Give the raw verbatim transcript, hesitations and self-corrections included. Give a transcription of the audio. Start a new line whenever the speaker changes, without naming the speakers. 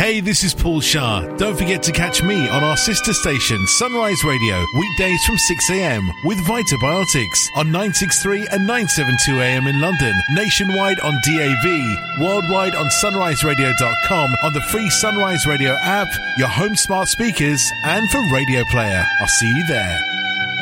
Hey, this is Paul Shah. Don't forget to catch me on our sister station, Sunrise Radio, weekdays from six a.m. with Vitabiotics on nine sixty-three and nine seventy-two a m in London, nationwide on D A B, worldwide on sunrise radio dot com, on the free Sunrise Radio app, your home smart speakers, and for Radio Player. I'll see you there.